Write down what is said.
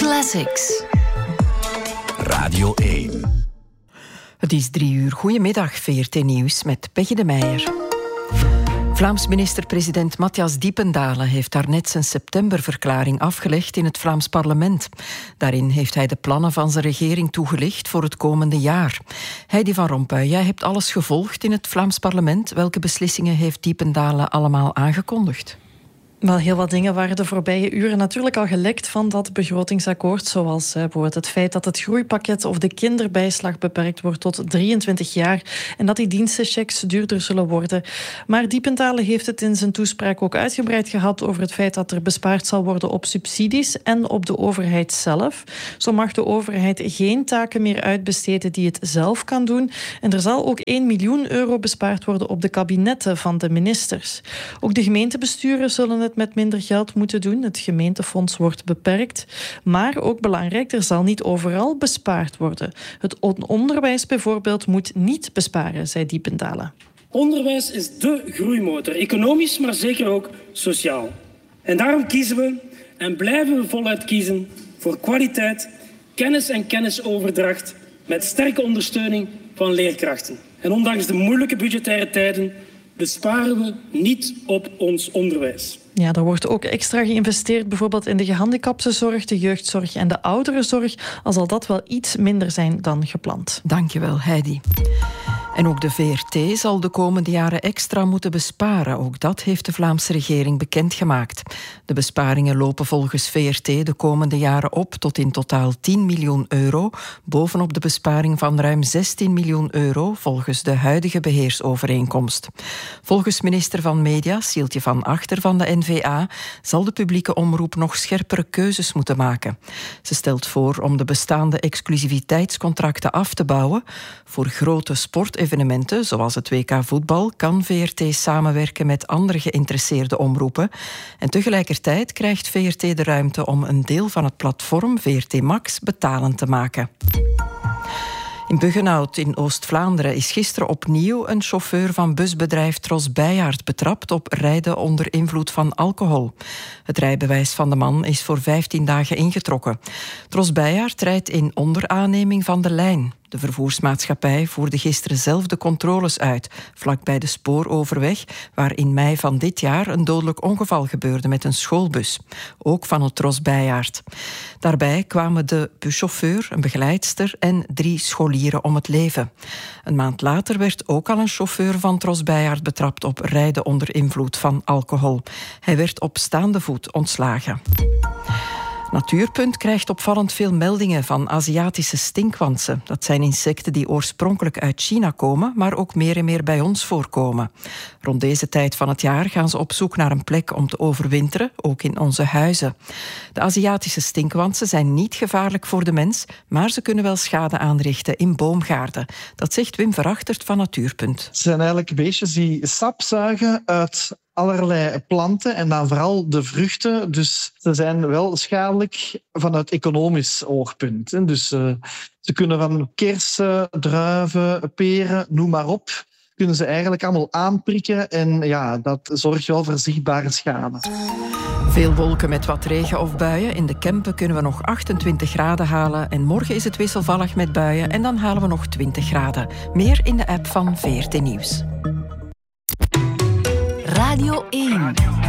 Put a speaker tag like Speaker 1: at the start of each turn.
Speaker 1: Classics.
Speaker 2: Radio 1.
Speaker 3: Het is 3:00. Goedemiddag, VRT Nieuws met Peggy de Meijer. Vlaams minister-president Matthias Diependalen heeft daarnet zijn septemberverklaring afgelegd in het Vlaams parlement. Daarin heeft hij de plannen van zijn regering toegelicht voor het komende jaar. Heidi van Rompuy, jij hebt alles gevolgd in het Vlaams parlement. Welke beslissingen heeft Diependalen allemaal aangekondigd?
Speaker 4: Wel, heel wat dingen waren de voorbije uren natuurlijk al gelekt van dat begrotingsakkoord. Zoals bijvoorbeeld het feit dat het groeipakket of de kinderbijslag beperkt wordt tot 23 jaar. En dat die dienstenchecks duurder zullen worden. Maar Diependalen heeft het in zijn toespraak ook uitgebreid gehad over het feit dat er bespaard zal worden op subsidies en op de overheid zelf. Zo mag de overheid geen taken meer uitbesteden die het zelf kan doen. En er zal ook 1 miljoen euro bespaard worden op de kabinetten van de ministers. Ook de gemeentebesturen zullen het met minder geld moeten doen. Het gemeentefonds wordt beperkt. Maar ook belangrijk, er zal niet overal bespaard worden. Het onderwijs bijvoorbeeld moet niet besparen, zei Diependalen.
Speaker 5: Onderwijs is dé groeimotor, economisch, maar zeker ook sociaal. En daarom kiezen we en blijven we voluit kiezen voor kwaliteit, kennis en kennisoverdracht met sterke ondersteuning van leerkrachten. En ondanks de moeilijke budgettaire tijden besparen we niet op ons onderwijs.
Speaker 4: Ja, er wordt ook extra geïnvesteerd bijvoorbeeld in de gehandicaptenzorg, de jeugdzorg en de ouderenzorg, al zal dat wel iets minder zijn dan gepland.
Speaker 3: Dankjewel, Heidi. En ook de VRT zal de komende jaren extra moeten besparen. Ook dat heeft de Vlaamse regering bekendgemaakt. De besparingen lopen volgens VRT de komende jaren op tot in totaal 10 miljoen euro, bovenop de besparing van ruim 16 miljoen euro volgens de huidige beheersovereenkomst. Volgens minister van Media, Sieltje van Achter van de NVA, zal de publieke omroep nog scherpere keuzes moeten maken. Ze stelt voor om de bestaande exclusiviteitscontracten af te bouwen. Voor grote sportevenementen, zoals het WK voetbal, kan VRT samenwerken met andere geïnteresseerde omroepen. En tegelijkertijd krijgt VRT de ruimte om een deel van het platform VRT Max betalend te maken. In Buggenhout in Oost-Vlaanderen is gisteren opnieuw een chauffeur van busbedrijf Tros Bijyaert betrapt op rijden onder invloed van alcohol. Het rijbewijs van de man is voor 15 dagen ingetrokken. Tros Bijyaert rijdt in onderaanneming van de lijn. De vervoersmaatschappij voerde gisteren zelf de controles uit, vlakbij de spooroverweg, waar in mei van dit jaar een dodelijk ongeval gebeurde met een schoolbus. Ook van het Tros Bijyaert. Daarbij kwamen de buschauffeur, een begeleidster en 3 scholieren om het leven. Een maand later werd ook al een chauffeur van Tros Bijyaert betrapt op rijden onder invloed van alcohol. Hij werd op staande voet ontslagen. Natuurpunt krijgt opvallend veel meldingen van Aziatische stinkwansen. Dat zijn insecten die oorspronkelijk uit China komen, maar ook meer en meer bij ons voorkomen. Rond deze tijd van het jaar gaan ze op zoek naar een plek om te overwinteren, ook in onze huizen. De Aziatische stinkwansen zijn niet gevaarlijk voor de mens, maar ze kunnen wel schade aanrichten in boomgaarden. Dat zegt Wim Verachtert van Natuurpunt.
Speaker 6: Het zijn eigenlijk beestjes die sap zuigen uit allerlei planten en dan vooral de vruchten. Dus ze zijn wel schadelijk vanuit economisch oogpunt. Dus ze kunnen van kersen, druiven, peren, noem maar op, kunnen ze eigenlijk allemaal aanprikken en ja, dat zorgt wel voor zichtbare schade.
Speaker 3: Veel wolken met wat regen of buien. In de Kempen kunnen we nog 28 graden halen. En morgen is het wisselvallig met buien en dan halen we nog 20 graden. Meer in de app van VRT Nieuws.
Speaker 1: Radio 1.